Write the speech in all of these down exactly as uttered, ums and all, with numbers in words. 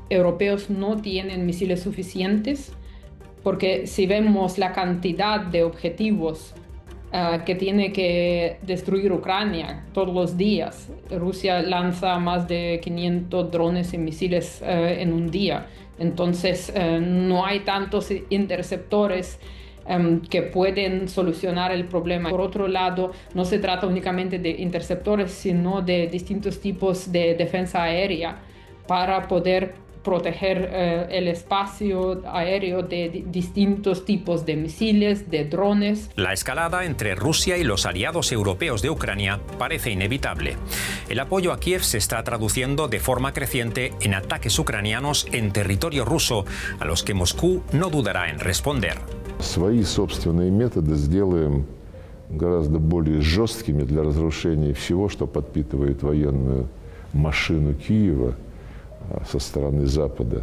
europeos no tienen misiles suficientes, porque si vemos la cantidad de objetivos uh, que tiene que destruir Ucrania todos los días, Rusia lanza más de quinientos drones y misiles uh, en un día. Entonces uh, no hay tantos interceptores um, que pueden solucionar el problema. Por otro lado, no se trata únicamente de interceptores, sino de distintos tipos de defensa aérea para poder proteger eh, el espacio aéreo de di- distintos tipos de misiles, de drones. La escalada entre Rusia y los aliados europeos de Ucrania parece inevitable. El apoyo a Kiev se está traduciendo de forma creciente en ataques ucranianos en territorio ruso, a los que Moscú no dudará en responder. Свои собственные методы сделаем гораздо более жесткими для разрушения всего, что подпитывает военную машину Киева со стороны Запада,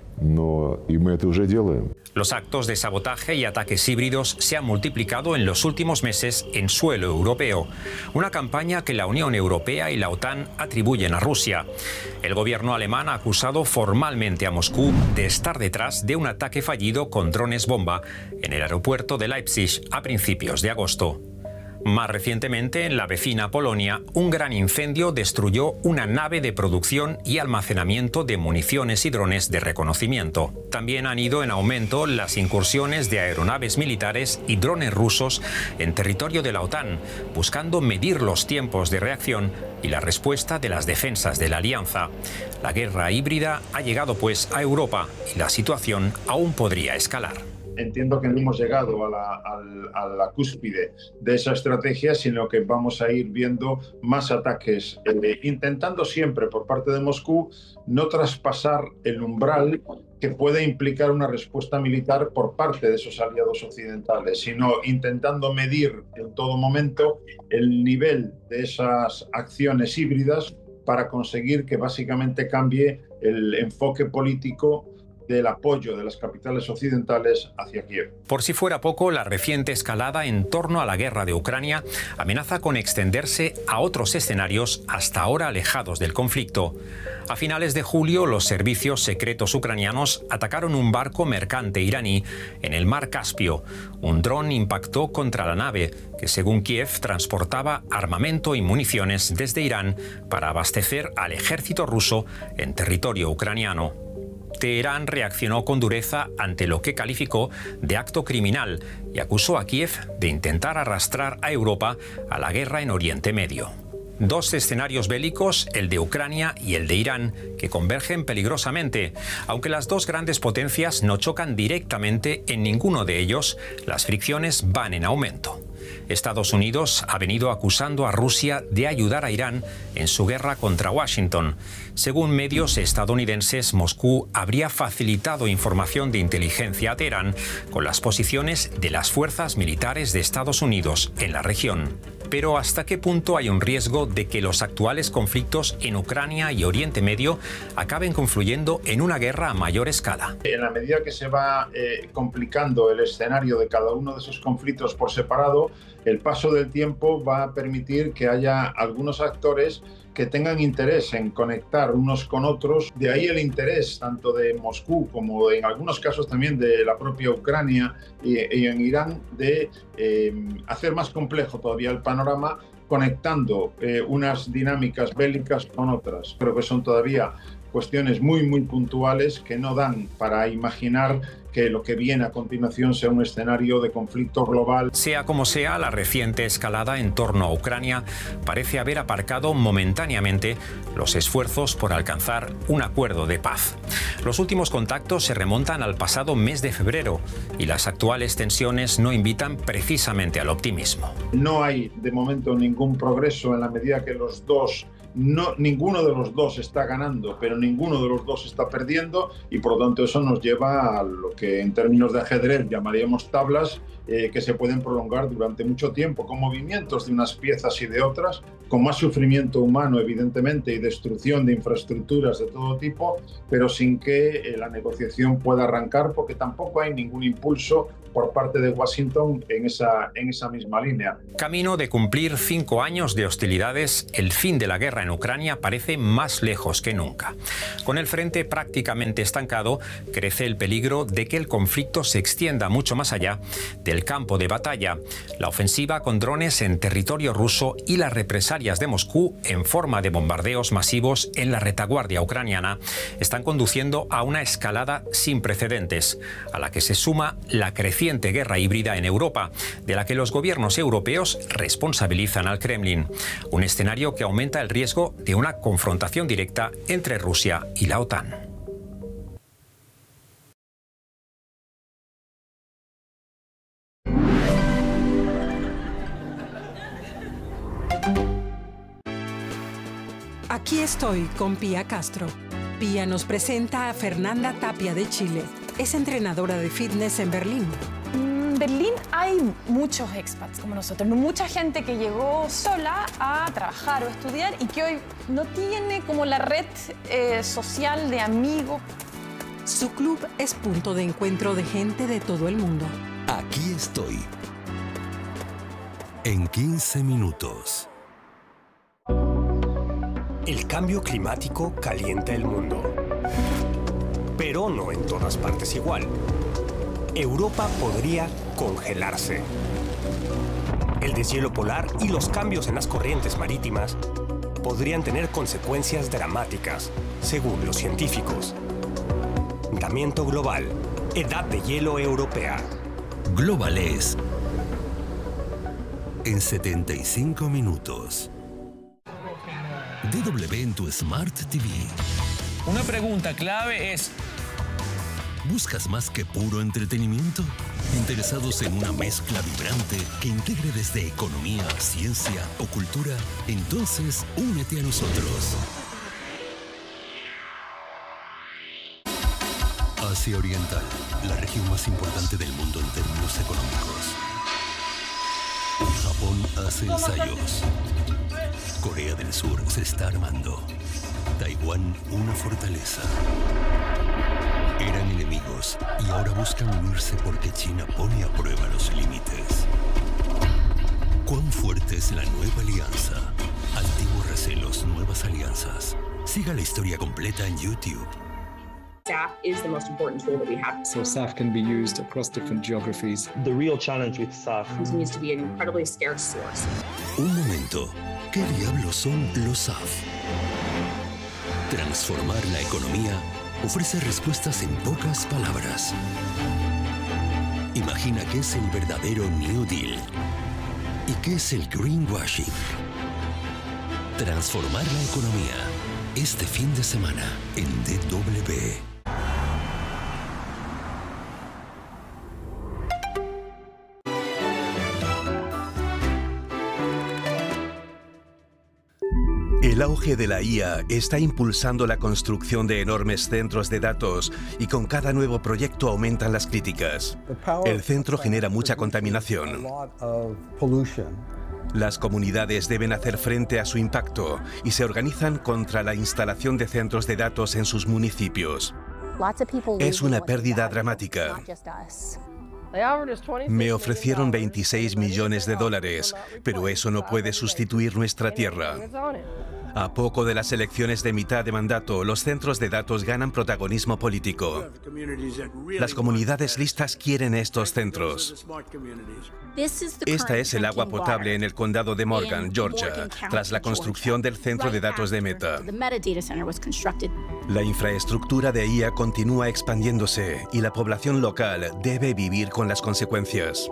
но и мы это уже делаем. Los actos de sabotaje y ataques híbridos se han multiplicado en los últimos meses en suelo europeo, una campaña que la Unión Europea y la OTAN atribuyen a Rusia. El gobierno alemán ha acusado formalmente a Moscú de estar detrás de un ataque fallido con drones bomba en el aeropuerto de Leipzig a principios de agosto. Más recientemente, en la vecina Polonia, un gran incendio destruyó una nave de producción y almacenamiento de municiones y drones de reconocimiento. También han ido en aumento las incursiones de aeronaves militares y drones rusos en territorio de la OTAN, buscando medir los tiempos de reacción y la respuesta de las defensas de la alianza. La guerra híbrida ha llegado pues a Europa y la situación aún podría escalar. Entiendo que no hemos llegado a la, a, a la cúspide de esa estrategia, sino que vamos a ir viendo más ataques, eh, intentando siempre por parte de Moscú no traspasar el umbral que puede implicar una respuesta militar por parte de esos aliados occidentales, sino intentando medir en todo momento el nivel de esas acciones híbridas para conseguir que básicamente cambie el enfoque político del apoyo de las capitales occidentales hacia Kiev. Por si fuera poco, la reciente escalada en torno a la guerra de Ucrania amenaza con extenderse a otros escenarios hasta ahora alejados del conflicto. A finales de julio, los servicios secretos ucranianos atacaron un barco mercante iraní en el mar Caspio. Un dron impactó contra la nave, que según Kiev transportaba armamento y municiones desde Irán para abastecer al ejército ruso en territorio ucraniano. Teherán reaccionó con dureza ante lo que calificó de acto criminal y acusó a Kiev de intentar arrastrar a Europa a la guerra en Oriente Medio. Dos escenarios bélicos, el de Ucrania y el de Irán, que convergen peligrosamente. Aunque las dos grandes potencias no chocan directamente en ninguno de ellos, las fricciones van en aumento. Estados Unidos ha venido acusando a Rusia de ayudar a Irán en su guerra contra Washington. Según medios estadounidenses, Moscú habría facilitado información de inteligencia a Teherán con las posiciones de las fuerzas militares de Estados Unidos en la región. Pero ¿hasta qué punto hay un riesgo de que los actuales conflictos en Ucrania y Oriente Medio acaben confluyendo en una guerra a mayor escala? En la medida que se va eh, complicando el escenario de cada uno de esos conflictos por separado, el paso del tiempo va a permitir que haya algunos actores que tengan interés en conectar unos con otros. De ahí el interés tanto de Moscú como en algunos casos también de la propia Ucrania y, y en Irán de eh, hacer más complejo todavía el panorama, conectando eh, unas dinámicas bélicas con otras. Creo que son todavía cuestiones muy, muy puntuales que no dan para imaginar que lo que viene a continuación sea un escenario de conflicto global. Sea como sea, la reciente escalada en torno a Ucrania parece haber aparcado momentáneamente los esfuerzos por alcanzar un acuerdo de paz. Los últimos contactos se remontan al pasado mes de febrero y las actuales tensiones no invitan precisamente al optimismo. No hay de momento ningún progreso en la medida que los dos No, ninguno de los dos está ganando, pero ninguno de los dos está perdiendo, y por lo tanto eso nos lleva a lo que en términos de ajedrez llamaríamos tablas, eh, que se pueden prolongar durante mucho tiempo, con movimientos de unas piezas y de otras, con más sufrimiento humano evidentemente y destrucción de infraestructuras de todo tipo, pero sin que eh, la negociación pueda arrancar, porque tampoco hay ningún impulso por parte de Washington en esa, en esa misma línea. Camino de cumplir cinco años de hostilidades, el fin de la guerra en Ucrania parece más lejos que nunca. Con el frente prácticamente estancado, crece el peligro de que el conflicto se extienda mucho más allá del campo de batalla. La ofensiva con drones en territorio ruso y las represalias de Moscú en forma de bombardeos masivos en la retaguardia ucraniana están conduciendo a una escalada sin precedentes, a la que se suma la creciente guerra híbrida en Europa, de la que los gobiernos europeos responsabilizan al Kremlin. Un escenario que aumenta el riesgo de una confrontación directa entre Rusia y la OTAN. Aquí estoy con Pía Castro. Pía nos presenta a Fernanda Tapia de Chile. Es entrenadora de fitness en Berlín. En Berlín hay muchos expats como nosotros, mucha gente que llegó sola a trabajar o estudiar y que hoy no tiene como la red eh, social de amigos. Su club es punto de encuentro de gente de todo el mundo. Aquí estoy. En quince minutos. El cambio climático calienta el mundo, pero no en todas partes igual. Europa podría congelarse. El deshielo polar y los cambios en las corrientes marítimas podrían tener consecuencias dramáticas, según los científicos. Calentamiento global, edad de hielo europea. Globales. En setenta y cinco minutos. D W en tu Smart T V. Una pregunta clave es: ¿buscas más que puro entretenimiento? ¿Interesados en una mezcla vibrante que integre desde economía, ciencia o cultura? Entonces, únete a nosotros. Asia Oriental, la región más importante del mundo en términos económicos. Japón hace ensayos. Corea del Sur se está armando. Taiwán, una fortaleza. Eran enemigos y ahora buscan unirse porque China pone a prueba los límites. ¿Cuán fuerte es la nueva alianza? Antiguos recelos, nuevas alianzas. Siga la historia completa en YouTube. S A F is the most important tool that we have. So S A F can be used across different geographies. The real challenge with S A F continues to be an incredibly scarce source. Un momento. ¿Qué diablos son los S A F? Transformar la economía ofrece respuestas en pocas palabras. Imagina qué es el verdadero New Deal y qué es el greenwashing. Transformar la economía este fin de semana en D W. El auge de la I A está impulsando la construcción de enormes centros de datos y con cada nuevo proyecto aumentan las críticas. El centro genera mucha contaminación. Las comunidades deben hacer frente a su impacto y se organizan contra la instalación de centros de datos en sus municipios. Es una pérdida dramática. Me ofrecieron veintiséis millones de dólares, pero eso no puede sustituir nuestra tierra. A poco de las elecciones de mitad de mandato, los centros de datos ganan protagonismo político. Las comunidades listas quieren estos centros. Esta es el agua potable en el condado de Morgan, Georgia, tras la construcción del centro de datos de Meta. La infraestructura de I A continúa expandiéndose y la población local debe vivir con las consecuencias.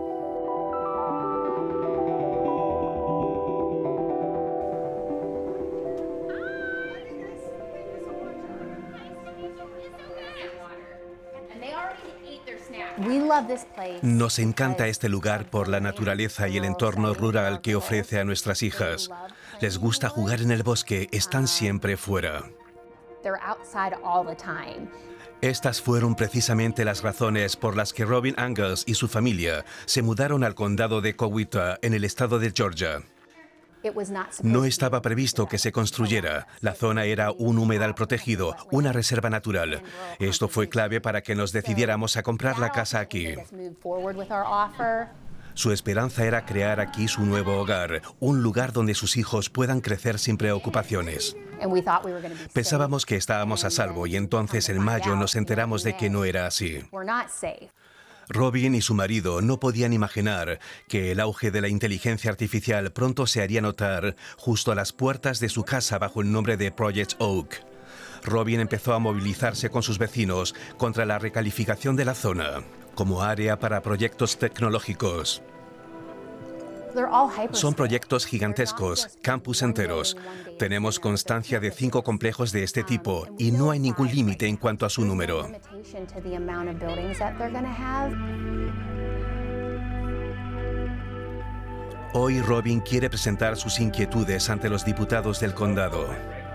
Nos encanta este lugar por la naturaleza y el entorno rural que ofrece a nuestras hijas. Les gusta jugar en el bosque, están siempre fuera. Estas fueron precisamente las razones por las que Robin Angus y su familia se mudaron al condado de Coweta, en el estado de Georgia. No estaba previsto que se construyera. La zona era un humedal protegido, una reserva natural. Esto fue clave para que nos decidiéramos a comprar la casa aquí. Su esperanza era crear aquí su nuevo hogar, un lugar donde sus hijos puedan crecer sin preocupaciones. Pensábamos que estábamos a salvo y entonces en mayo nos enteramos de que no era así. Robin y su marido no podían imaginar que el auge de la inteligencia artificial pronto se haría notar justo a las puertas de su casa bajo el nombre de Project Oak. Robin empezó a movilizarse con sus vecinos contra la recalificación de la zona como área para proyectos tecnológicos. Son proyectos gigantescos, campus enteros. Tenemos constancia de cinco complejos de este tipo y no hay ningún límite en cuanto a su número. Hoy Robin quiere presentar sus inquietudes ante los diputados del condado.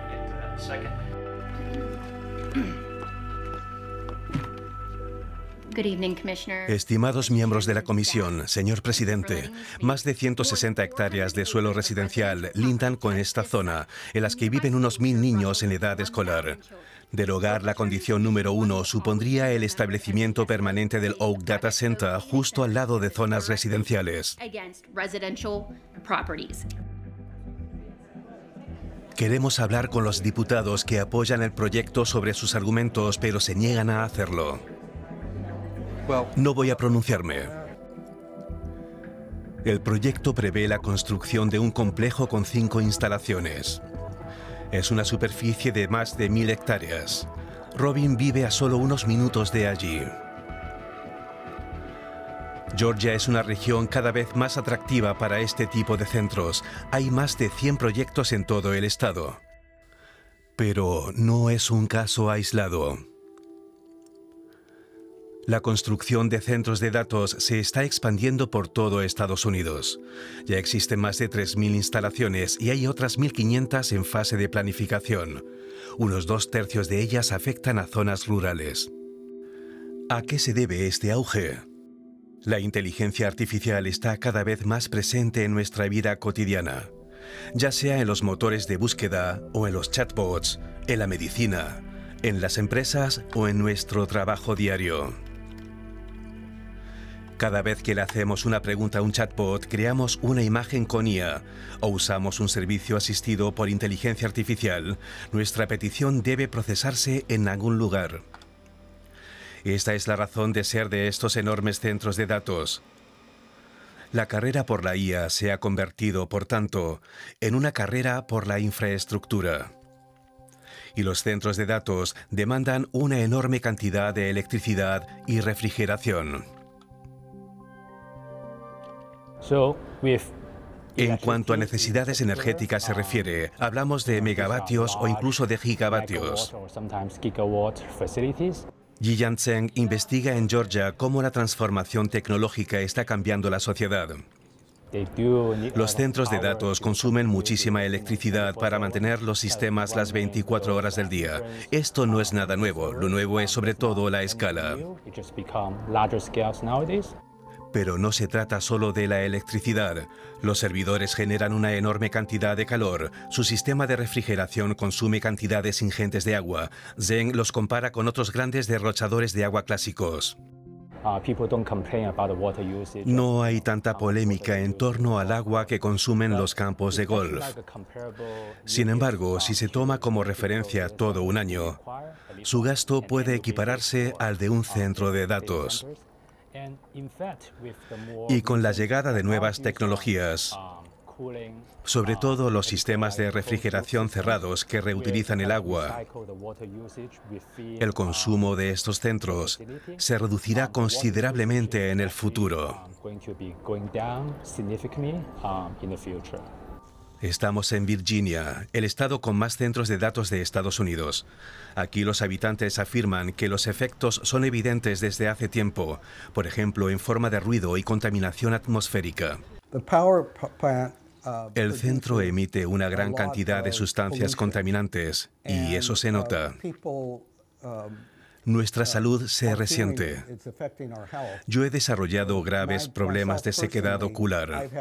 Estimados miembros de la comisión, señor presidente, más de ciento sesenta hectáreas de suelo residencial lindan con esta zona, en las que viven unos mil niños en edad escolar. Derogar la condición número uno supondría el establecimiento permanente del Oak Data Center justo al lado de zonas residenciales. Queremos hablar con los diputados que apoyan el proyecto sobre sus argumentos, pero se niegan a hacerlo. No voy a pronunciarme. El proyecto prevé la construcción de un complejo con cinco instalaciones. Es una superficie de más de mil hectáreas. Robin vive a solo unos minutos de allí. Georgia es una región cada vez más atractiva para este tipo de centros. Hay más de cien proyectos en todo el estado. Pero no es un caso aislado. La construcción de centros de datos se está expandiendo por todo Estados Unidos. Ya existen más de tres mil instalaciones y hay otras mil quinientas en fase de planificación. Unos dos tercios de ellas afectan a zonas rurales. ¿A qué se debe este auge? La inteligencia artificial está cada vez más presente en nuestra vida cotidiana, ya sea en los motores de búsqueda o en los chatbots, en la medicina, en las empresas o en nuestro trabajo diario. Cada vez que le hacemos una pregunta a un chatbot, creamos una imagen con I A o usamos un servicio asistido por inteligencia artificial, nuestra petición debe procesarse en algún lugar. Esta es la razón de ser de estos enormes centros de datos. La carrera por la I A se ha convertido, por tanto, en una carrera por la infraestructura. Y los centros de datos demandan una enorme cantidad de electricidad y refrigeración. En cuanto a necesidades energéticas se refiere, hablamos de megavatios o incluso de gigavatios. Yiyan Zheng investiga en Georgia cómo la transformación tecnológica está cambiando la sociedad. Los centros de datos consumen muchísima electricidad para mantener los sistemas las veinticuatro horas del día. Esto no es nada nuevo, lo nuevo es sobre todo la escala. Pero no se trata solo de la electricidad. Los servidores generan una enorme cantidad de calor. Su sistema de refrigeración consume cantidades ingentes de agua. Zheng los compara con otros grandes derrochadores de agua clásicos. No hay tanta polémica en torno al agua que consumen los campos de golf. Sin embargo, si se toma como referencia todo un año, su gasto puede equipararse al de un centro de datos. Y con la llegada de nuevas tecnologías, sobre todo los sistemas de refrigeración cerrados que reutilizan el agua, el consumo de estos centros se reducirá considerablemente en el futuro. Estamos en Virginia, el estado con más centros de datos de Estados Unidos. Aquí los habitantes afirman que los efectos son evidentes desde hace tiempo, por ejemplo, en forma de ruido y contaminación atmosférica. El centro emite una gran cantidad de sustancias contaminantes y eso se nota. Nuestra salud se resiente. Yo he desarrollado graves problemas de sequedad ocular.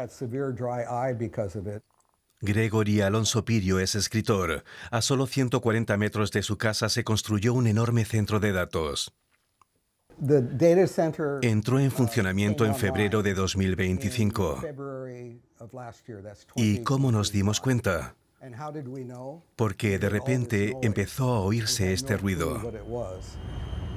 Gregory Alonso Pirio es escritor. A solo ciento cuarenta metros de su casa se construyó un enorme centro de datos. Entró en funcionamiento en febrero de dos mil veinticinco. ¿Y cómo nos dimos cuenta? Porque de repente empezó a oírse este ruido.